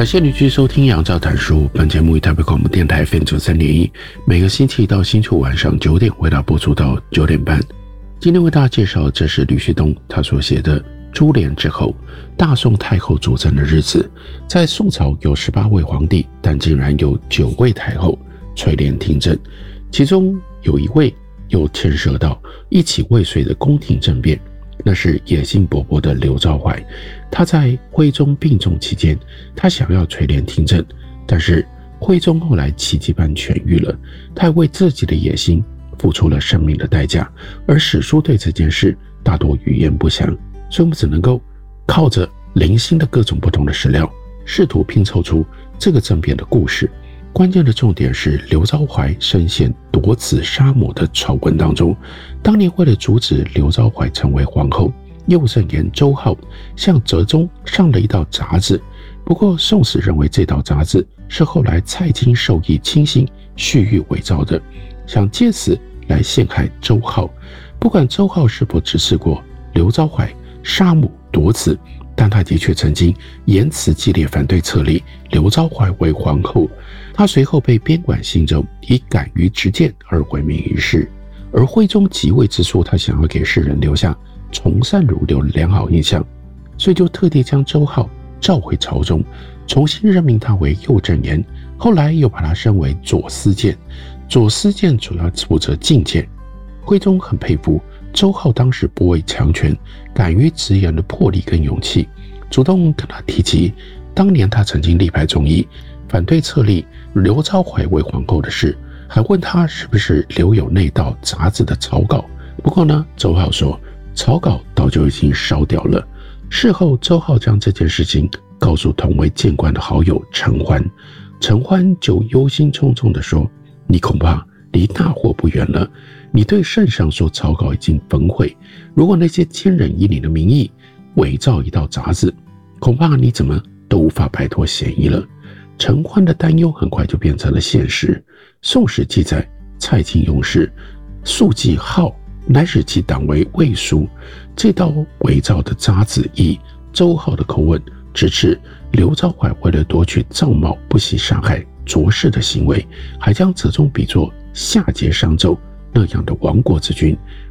感谢你继续收听杨照谈书，本节目以台北广播电台 FM93.1，每个星期一到星期五晚上9点为大家播出到9点半。今天为大家介绍，这是吕旭东他所写的《株连之后，大宋太后主政的日子》。在宋朝有18位皇帝，但竟然有9位太后垂帘听政，其中有一位又牵涉到一起未遂的宫廷政变，那是野心勃勃的刘昭怀。他在徽宗病重期间，他想要垂帘听政，但是徽宗后来奇迹般痊愈了，他为自己的野心付出了生命的代价，而史书对这件事大多语言不详，所以我们只能够靠着零星的各种不同的史料，试图拼凑出这个政变的故事。关键的重点是刘昭怀深陷夺子杀母的丑闻当中。当年为了阻止刘昭怀成为皇后，右正言周浩向哲宗上了一道札子，不过宋史认为这道札子是后来蔡京授意亲信蓄意伪造的，想借此来陷害周浩。不管周浩是否指示过刘昭怀杀母夺子，但他的确曾经言辞激烈反对册立刘昭怀为皇后。他随后被边管信州，以敢于直谏而闻名于世。而徽宗即位之初，他想要给世人留下从善如流的良好印象，所以就特地将周浩召回朝中，重新任命他为右正言，后来又把他升为左司谏。左司谏主要负责进谏。徽宗很佩服周浩当时不畏强权、敢于直言的魄力跟勇气，主动跟他提及当年他曾经力排众议，反对册立刘昭怀为皇后的事，还问他是不是留有那道札子的草稿。不过呢，周浩说草稿早就已经烧掉了。事后周浩将这件事情告诉同为谏官的好友陈欢，陈欢就忧心忡忡地说，你恐怕离大祸不远了，你对圣上说草稿已经焚毁，如果那些奸人以你的名义伪造一道札子，恐怕你怎么都无法摆脱嫌疑了。陈欢的担忧很快就变成了现实。宋史记载，蔡京用事速记号，乃使其党为魏书。这道伪造的札子以周浩的口吻直斥刘昭怀为了夺取赵茂不惜杀害卓氏的行为，还将哲宗比作夏桀商纣那样的亡国之君，